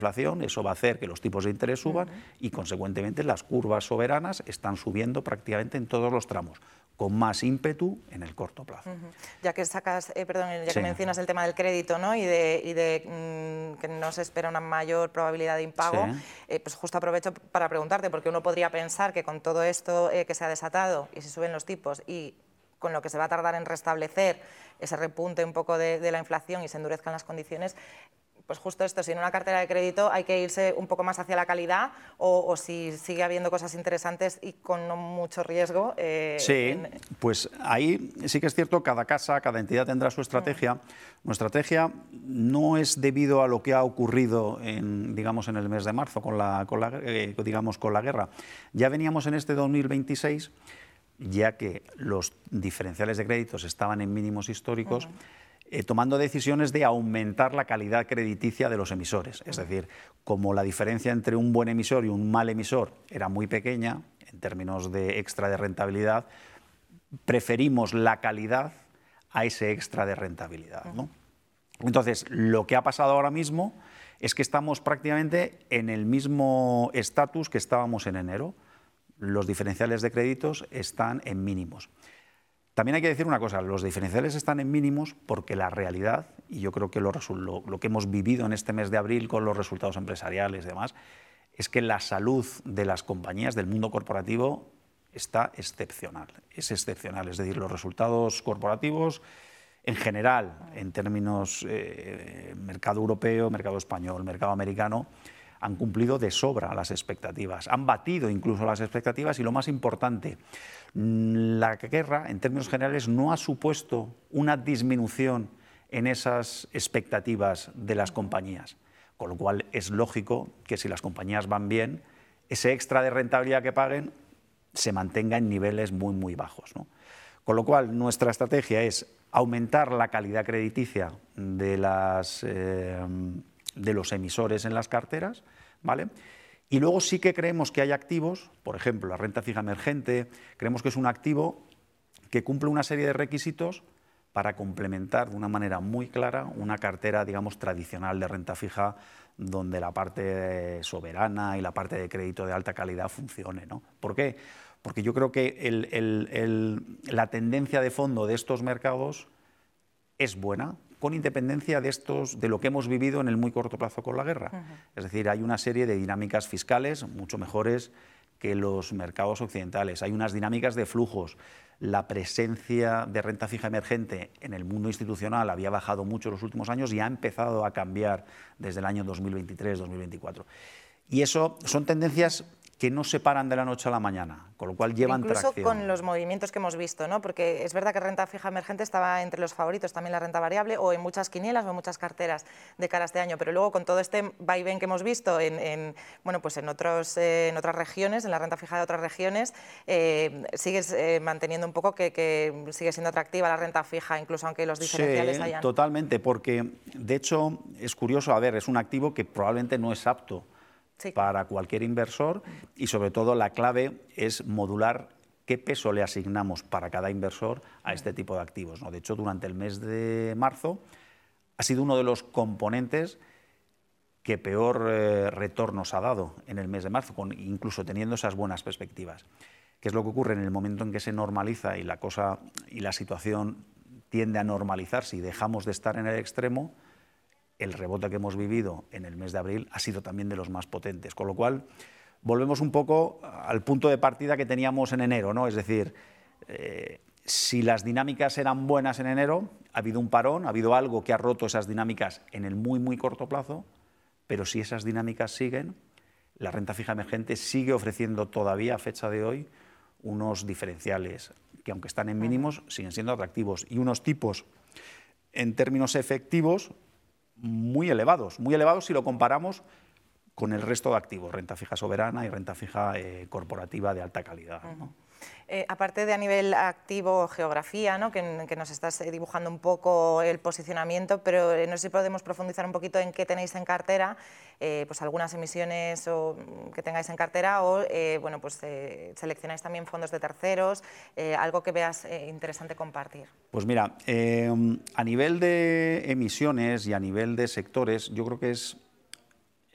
inflación, eso va a hacer que los tipos de interés suban y, consecuentemente, las curvas soberanas están subiendo prácticamente en todos los tramos, con más ímpetu en el corto plazo. Ya que sacas, que mencionas el tema del crédito, ¿no? y de que no se espera una mayor probabilidad de impago, pues justo aprovecho para preguntarte, porque uno podría pensar que con todo esto que se ha desatado y se suben los tipos y con lo que se va a tardar en restablecer ese repunte un poco de la inflación y se endurezcan las condiciones, pues justo esto, si en una cartera de crédito hay que irse un poco más hacia la calidad o si sigue habiendo cosas interesantes y con no mucho riesgo. Pues ahí sí que es cierto, cada casa, cada entidad tendrá su estrategia. Nuestra estrategia no es debido a lo que ha ocurrido digamos, en el mes de marzo con la guerra. Ya veníamos en este 2026, ya que los diferenciales de créditos estaban en mínimos históricos, tomando decisiones de aumentar la calidad crediticia de los emisores. Es decir, como la diferencia entre un buen emisor y un mal emisor era muy pequeña, en términos de extra de rentabilidad, preferimos la calidad a ese extra de rentabilidad, ¿no? Entonces, lo que ha pasado ahora mismo es que estamos prácticamente en el mismo estatus que estábamos en enero. Los diferenciales de créditos están en mínimos. También hay que decir una cosa, los diferenciales están en mínimos porque la realidad, y yo creo que lo que hemos vivido en este mes de abril con los resultados empresariales y demás, es que la salud de las compañías, del mundo corporativo, está excepcional. Es excepcional, es decir, los resultados corporativos en general, en términos mercado europeo, mercado español, mercado americano, han cumplido de sobra las expectativas, han batido incluso las expectativas y, lo más importante, la guerra, en términos generales, no ha supuesto una disminución en esas expectativas de las compañías, con lo cual es lógico que si las compañías van bien, ese extra de rentabilidad que paguen se mantenga en niveles muy, muy bajos, ¿no? Con lo cual, nuestra estrategia es aumentar la calidad crediticia de los emisores en las carteras, ¿vale? Y luego sí que creemos que hay activos, por ejemplo, la renta fija emergente, creemos que es un activo que cumple una serie de requisitos para complementar de una manera muy clara una cartera, digamos, tradicional de renta fija, donde la parte soberana y la parte de crédito de alta calidad funcione, ¿no? ¿Por qué? Porque yo creo que la tendencia de fondo de estos mercados es buena, con independencia de lo que hemos vivido en el muy corto plazo con la guerra. Es decir, hay una serie de dinámicas fiscales mucho mejores que los mercados occidentales. Hay unas dinámicas de flujos. La presencia de renta fija emergente en el mundo institucional había bajado mucho en los últimos años y ha empezado a cambiar desde el año 2023-2024. Y eso son tendencias que no se paran de la noche a la mañana, con lo cual llevan tracción. Incluso con los movimientos que hemos visto, ¿no? Porque es verdad que renta fija emergente estaba entre los favoritos, también la renta variable, o en muchas quinielas o en muchas carteras de cara a este año, pero luego con todo este vaivén que hemos visto en otras regiones, en la renta fija de otras regiones, sigues manteniendo un poco que sigue siendo atractiva la renta fija, incluso aunque los diferenciales hayan... Totalmente, porque de hecho es curioso, es un activo que probablemente no es apto para cualquier inversor y, sobre todo, la clave es modular qué peso le asignamos para cada inversor a este tipo de activos, ¿no? De hecho, durante el mes de marzo ha sido uno de los componentes que peor retornos ha dado en el mes de marzo, incluso teniendo esas buenas perspectivas. ¿Qué es lo que ocurre en el momento en que se normaliza y la situación tiende a normalizarse y dejamos de estar en el extremo? El rebote que hemos vivido en el mes de abril ha sido también de los más potentes, con lo cual volvemos un poco al punto de partida que teníamos en enero, ¿no? Es decir, si las dinámicas eran buenas en enero, ha habido un parón, ha habido algo que ha roto esas dinámicas en el muy, muy corto plazo, pero si esas dinámicas siguen, la renta fija emergente sigue ofreciendo todavía a fecha de hoy unos diferenciales que, aunque están en mínimos, siguen siendo atractivos y unos tipos en términos efectivos muy elevados si lo comparamos con el resto de activos, renta fija soberana y renta fija corporativa de alta calidad, ¿no? Aparte de a nivel activo, geografía, ¿no? que nos estás dibujando un poco el posicionamiento, pero no sé si podemos profundizar un poquito en qué tenéis en cartera, pues algunas emisiones que tengáis en cartera o seleccionáis también fondos de terceros, algo que veas interesante compartir. Pues mira, a nivel de emisiones y a nivel de sectores, yo creo que es